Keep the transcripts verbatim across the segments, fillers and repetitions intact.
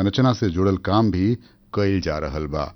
संरचना से जुड़ल काम भी कइल जा रहल बा।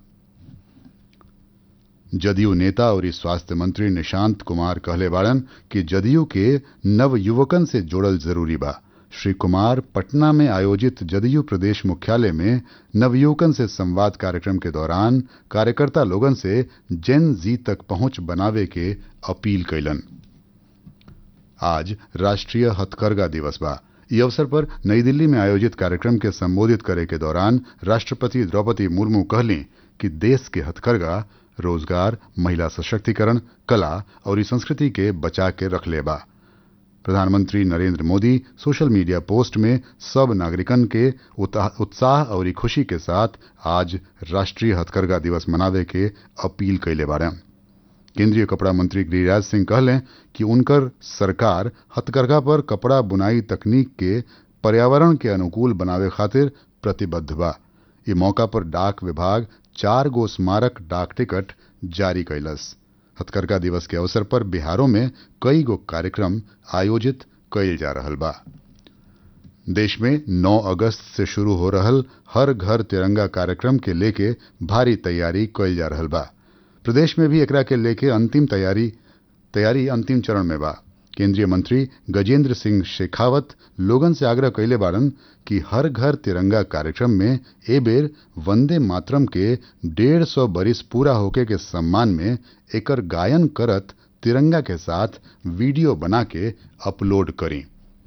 जदयू नेता और स्वास्थ्य मंत्री निशांत कुमार कहले बाड़न कि जदयू के नव युवकन से जोड़ल जरूरी बा। श्री कुमार पटना में आयोजित जदयू प्रदेश मुख्यालय में नवयुवकन से संवाद कार्यक्रम के दौरान कार्यकर्ता लोगन से जेन जी तक पहुंच बनावे के अपील कैलन। आज राष्ट्रीय हथकरघा दिवस बा। इस अवसर पर नई दिल्ली में आयोजित कार्यक्रम के संबोधित करे के दौरान राष्ट्रपति द्रौपदी मुर्मू कहली कि देश के हथकरघा रोजगार, महिला सशक्तिकरण, कला और संस्कृति के बचा के रखले बा। प्रधानमंत्री Narendra Modi social media post में सब नागरिकन के उत्साह और खुशी के साथ आज राष्ट्रीय हथकरघा दिवस मनावे के अपील कैले बाड़े। केंद्रीय कपड़ा मंत्री गिरिराज सिंह कहले कि उनकर सरकार हथकरघा पर कपड़ा बुनाई तकनीक के पर्यावरण के अनुकूल बनावे खातिर प्रतिबद्ध बा। इस मौका पर डाक विभाग चार गो स्मारक डाक टिकट जारी कैलस। हथकरघा दिवस के अवसर पर बिहारों में कई गो कार्यक्रम आयोजित कइल जा रहल बा। देश में नौ अगस्त से शुरू हो रहल हर घर तिरंगा कार्यक्रम के लेके भारी तैयारी कइल जा रहल बा। प्रदेश में भी एकरा के लेके अंतिम तैयारी तैयारी अंतिम चरण में बा। केंद्रीय मंत्री गजेंद्र सिंह शेखावत लोगन से आग्रह कैले बाड़न कि हर घर तिरंगा कार्यक्रम में ए बेर वंदे मातरम के डेढ़ सौ बरिस पूरा होके के सम्मान में एकर गायन करत तिरंगा के साथ वीडियो बना के अपलोड करी।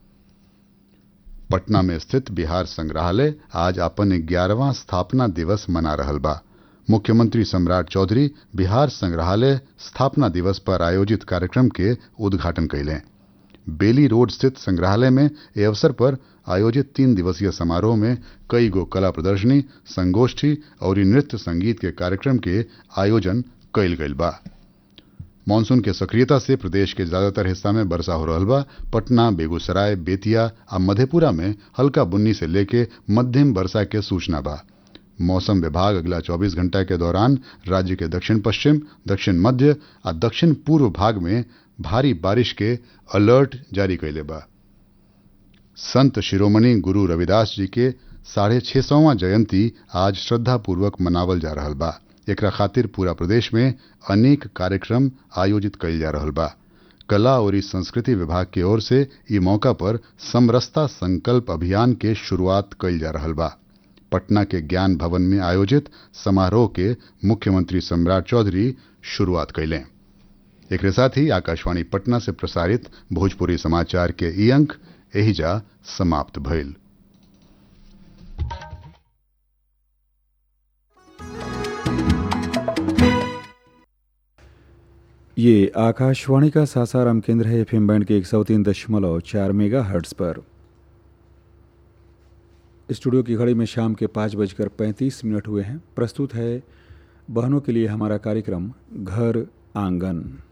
पटना में स्थित बिहार संग्रहालय आज अपन ग्यारहवां स्थापना दिवस मना रहल बा। मुख्यमंत्री सम्राट चौधरी बिहार संग्रहालय स्थापना दिवस पर आयोजित कार्यक्रम के उद्घाटन कैले। बेली रोड स्थित संग्रहालय में ए अवसर पर आयोजित तीन दिवसीय समारोह में कई गो कला प्रदर्शनी, संगोष्ठी और नृत्य संगीत के कार्यक्रम के आयोजन कैल गइल बा। मानसून के सक्रियता से प्रदेश के ज्यादातर हिस्सा में वर्षा हो रहल बा। पटना, बेगूसराय, बेतिया और मधेपुरा में हल्का बुन्नी से लेके मध्यम वर्षा के सूचना बा। मौसम विभाग अगला चौबीस घंटा के दौरान राज्य के दक्षिण पश्चिम, दक्षिण मध्य और दक्षिण पूर्व भाग में भारी बारिश के अलर्ट जारी कैले बा। संत शिरोमणि गुरु रविदास जी के साढ़े छह सौवां जयंती आज श्रद्धापूर्वक मनावल जा रहल बा। एकरा खातिर पूरा प्रदेश में अनेक कार्यक्रम आयोजित कैल जा रहल बा। कला और संस्कृति विभाग की ओर से ई मौका पर समरसता संकल्प अभियान के शुरुआत कैल जा रहल बा। पटना के ज्ञान भवन में आयोजित समारोह के मुख्यमंत्री सम्राट चौधरी शुरुआत कैले। एक साथ ही आकाशवाणी पटना से प्रसारित भोजपुरी समाचार के ई अंक एहिजा समाप्त भइल। ये आकाशवाणी का सासाराम केंद्र है। एफएम बैंड के एक सौ तीन दशमलव चार मेगा हर्ट्ज पर। स्टूडियो की घड़ी में शाम के पाँच बजकर पैंतीस मिनट हुए हैं। प्रस्तुत है बहनों के लिए हमारा कार्यक्रम घर आंगन।